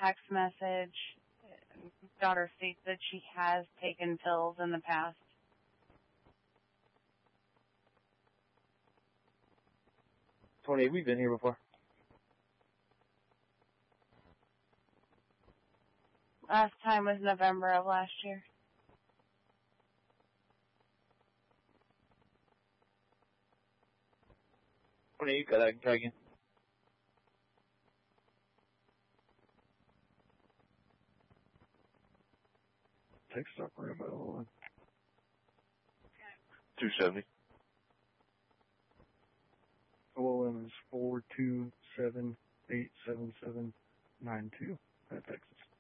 text message. Daughter states that she has taken pills in the past. Tony, have we been here before? Last time was November of last year. Tony, you got that. Try again. Text operator on 270. OLM is 427-87792. That Texas.